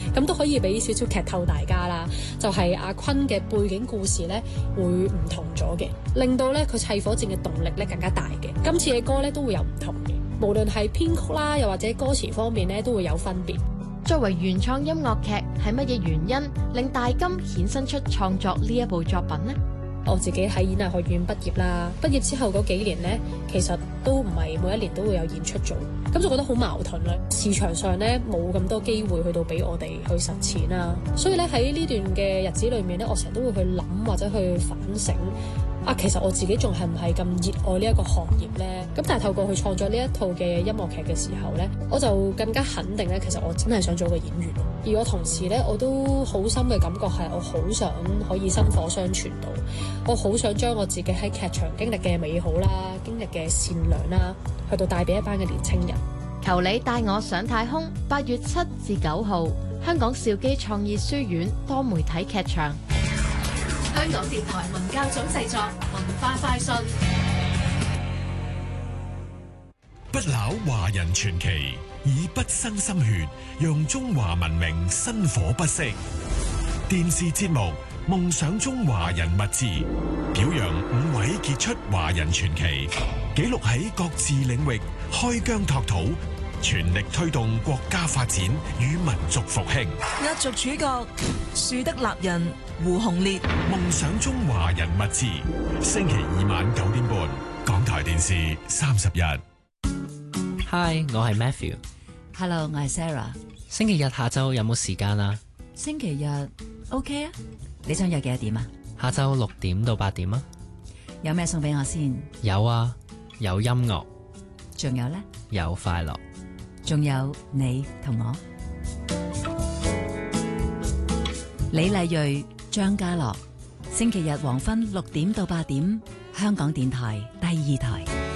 咁都可以俾少少劇透大家啦。就係阿坤嘅背景故事咧會唔同咗嘅，令到咧佢砌火箭嘅動力咧更加大嘅。今次嘅歌咧都會有唔同嘅，無論係編曲啦，又或者歌詞方面咧都會有分別。 作為原創音樂劇，係乜嘢原因令大金衍生出創作呢一部作品呢？ 我自己喺演藝學院畢業啦，畢業之後嗰幾年呢，其實都唔係每一年都會有演出做，咁就覺得好矛盾啦。市場上呢，冇咁多機會去到俾我哋去實踐啦，所以咧喺呢段嘅日子裏面呢，我成日都會去諗或者去反省。其實我自己仲係唔係咁熱愛呢一個行業呢？咁但係透過去創作呢一套嘅音樂劇嘅時候呢，我就更加肯定咧，其實我真係想做個演員。而我同時呢，我都好深嘅感覺係，我好想可以薪火相傳到，我好想將我自己喺劇場經歷嘅美好啦、經歷嘅善良啦，去到帶俾一班嘅年青人。 求你帶我上太空，8月7至9號，香港兆基創意書院多媒體劇場。 香港電台文教組製作，文化快訊。 不朽華人傳奇，以不生心血，讓中華文明薪火不息。電視節目《夢想中華人物誌》，表揚5位傑出華人傳奇，記錄喺各自領域開疆拓土，全力推動國家發展與民族復興。 壓軸主角樹德立人胡鴻烈。 夢想中華人物誌，星期二晚9點半，港台電視31。 Hi， 我係 Matthew。 Hello， 我係 Sarah。 星期日下晝有冇時間啊？ 星期日 OK 啊？你想約幾多點啊？ 下晝6點到8點啊？ 有咩送俾我先？ 有啊，有音樂， 仲有呢？ 有快樂， 仲有你同我。李麗蕊、張家樂，星期日黃昏6點到8點，香港電台第2台。